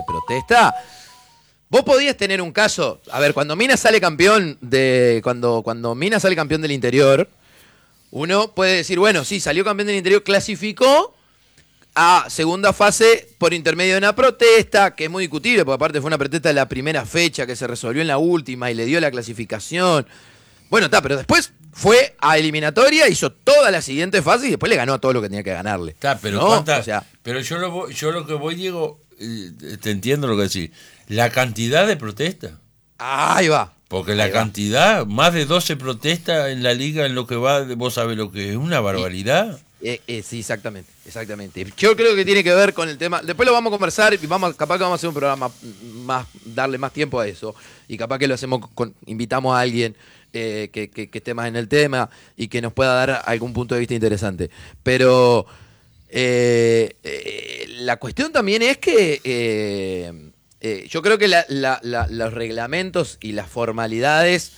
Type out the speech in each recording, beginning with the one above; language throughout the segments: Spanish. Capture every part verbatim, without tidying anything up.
protesta, vos podías tener un caso. A ver, cuando Minas sale campeón de. Cuando, cuando Minas sale campeón del interior, uno puede decir, bueno, sí, salió campeón del interior, clasificó a segunda fase por intermedio de una protesta, que es muy discutible, porque aparte fue una protesta de la primera fecha que se resolvió en la última y le dio la clasificación. Bueno, está, pero después fue a eliminatoria, hizo toda la siguiente fase y después le ganó a todo lo que tenía que ganarle. Está, pero ¿no? cuánta, o sea, pero yo lo voy- yo lo que voy, Diego, eh, te entiendo lo que decís. La cantidad de protestas. ahí va. Porque la Ahí va. cantidad, más de doce protestas en la liga en lo que va, vos sabés lo que es, una barbaridad. Eh, eh, sí, exactamente, exactamente. Yo creo que tiene que ver con el tema. Después lo vamos a conversar y vamos, capaz que vamos a hacer un programa más, darle más tiempo a eso. Y capaz que lo hacemos con, invitamos a alguien eh, que, que, que esté más en el tema y que nos pueda dar algún punto de vista interesante. Pero eh, eh, la cuestión también es que eh, eh, yo creo que la, la, la, los reglamentos y las formalidades,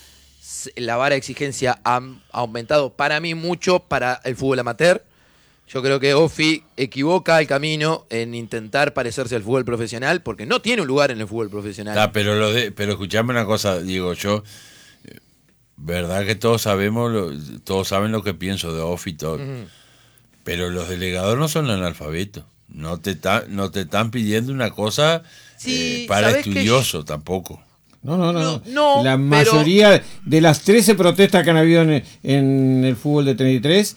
la vara de exigencia ha aumentado para mí mucho para el fútbol amateur. Yo creo que Ofi equivoca el camino en intentar parecerse al fútbol profesional porque no tiene un lugar en el fútbol profesional. Ah, pero lo de, pero escuchame una cosa, Diego, yo, eh, verdad que todos sabemos, lo, todos saben lo que pienso de Ofi y todo, uh-huh. Pero los delegados no son analfabetos, no te, ta, no te están pidiendo una cosa sí, eh, para yo... estudioso tampoco. No, no, no, no. no la pero... mayoría de las trece protestas que han habido en, en el fútbol de treinta y tres,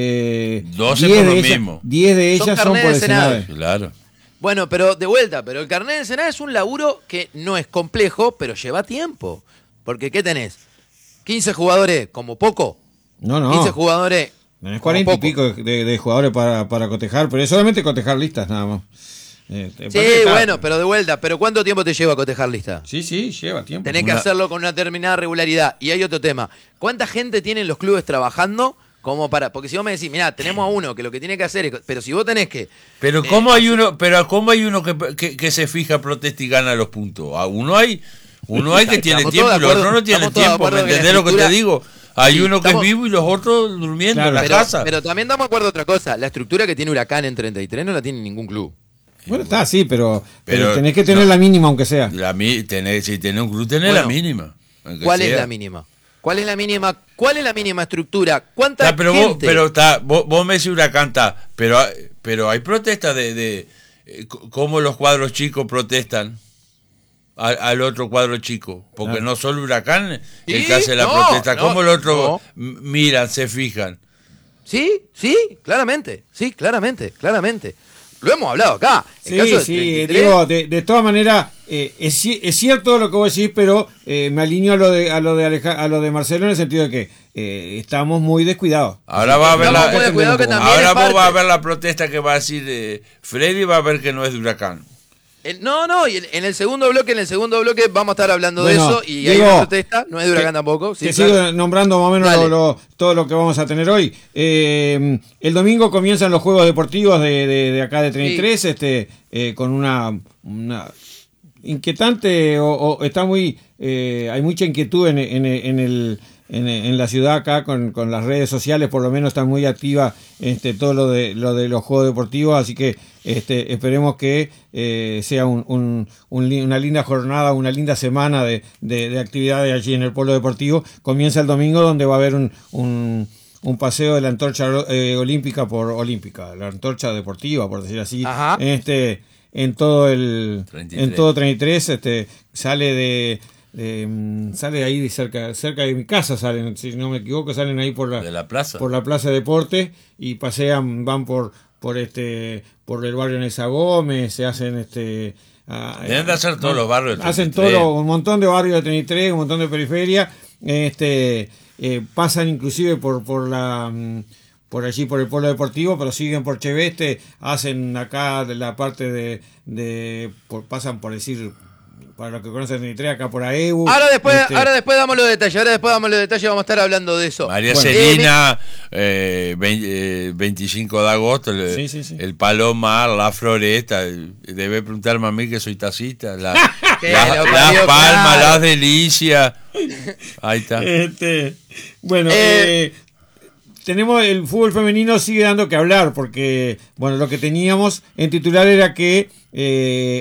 eh, doce por lo ellas, mismo. diez de ellas son, son por el Senado. Claro. Bueno, pero de vuelta, pero el carnet del Senado es un laburo que no es complejo, pero lleva tiempo. Porque ¿qué tenés? quince jugadores, como poco. No, no. quince jugadores. Tenés cuarenta y pico de, de jugadores para, para cotejar, pero es solamente cotejar listas nada más. Eh, sí, bueno, pero de vuelta, pero ¿cuánto tiempo te lleva cotejar lista? Sí, sí, lleva tiempo. Tenés que una... hacerlo con una determinada regularidad. Y hay otro tema. ¿Cuánta gente tienen los clubes trabajando como para...? Porque si vos me decís, mirá, tenemos a uno que lo que tiene que hacer es... Pero si vos tenés que... Pero eh, ¿cómo hay uno pero cómo hay uno que, que, que se fija, protesta y gana los puntos? A uno hay uno hay que tiene tiempo y los otros no tienen tiempo. ¿Me entendés lo que te digo? Hay sí, uno que estamos... es vivo y los otros durmiendo claro, en la pero, casa. Pero también estamos de acuerdo otra cosa. La estructura que tiene Huracán en treinta y tres no la tiene ningún club. Bueno, está, sí, pero, pero, pero tenés que tener no, la mínima, aunque sea. La, tenés, si tenés un club, tenés bueno, la mínima. ¿Cuál sea. es la mínima? ¿Cuál es la mínima? ¿Cuál es la mínima estructura? ¿Cuánta está, pero gente? Vos, pero está, vos, vos me decís Huracán, está, pero, pero hay protestas de, de, de cómo los cuadros chicos protestan al, al otro cuadro chico. Porque ah. no solo Huracán ¿Sí? el que hace la no, protesta, no, cómo el otro no. miran, se fijan. Sí, sí, claramente, sí, claramente, claramente. Lo hemos hablado acá. Sí, caso de sí, digo, de, de todas maneras, eh, es, es cierto lo que vos decís, pero eh, me alineo a lo de a lo de, Aleja, a lo de Marcelo en el sentido de que eh, estamos muy descuidados. Ahora va a ver la, ahora vos parte. va a ver la protesta que va a decir eh, Freddy, va a ver que no es de Huracán. El, no, no, y en, en el segundo bloque, en el segundo bloque vamos a estar hablando bueno, de eso y digo, hay una protesta, no es de Huracán que, tampoco. Sí, que claro. sigo nombrando más o menos lo, lo, todo lo que vamos a tener hoy. Eh, el domingo comienzan los Juegos Deportivos de, de, de acá de treinta y tres, sí. este, eh, con una, una inquietante, o, o está muy, eh, hay mucha inquietud en, en, en el... En, en la ciudad acá con, con las redes sociales, por lo menos está muy activa este, todo lo de lo de los juegos deportivos, así que este, esperemos que eh, sea un, un, un, una linda jornada, una linda semana de, de, de actividades allí en el Polo Deportivo. Comienza el domingo, donde va a haber un, un, un paseo de la antorcha eh, olímpica por olímpica, la antorcha deportiva, por decir así. Ajá. este en todo el treinta y tres. En todo treinta y tres este, sale de Eh, sale ahí de cerca cerca de mi casa, salen, si no me equivoco, salen ahí por la, de la plaza por la plaza de deportes y pasean, van por por este por el barrio Nesa Gómez, se hacen este a, deben de hacer todos los barrios de hacen todo un montón de barrios de treinta y tres, un montón de periferia, este eh, pasan inclusive por por la por allí por el Polo Deportivo, pero siguen por Cheveste, hacen acá de la parte de, de por, pasan por decir para los que conocen treinta y tres, acá por A E U. Ahora después, este... ahora después damos los detalles, ahora después damos los detalles, vamos a estar hablando de eso. María bueno, Celina, eh, eh, veinticinco de agosto, el, sí, sí, sí. el Palomar, la Floresta, debe preguntarme a mí que soy tacita, la, la, las Palmas, las Delicias, ahí está. Este, bueno, eh, eh, tenemos el fútbol femenino sigue dando que hablar, porque bueno, lo que teníamos en titular era que eh,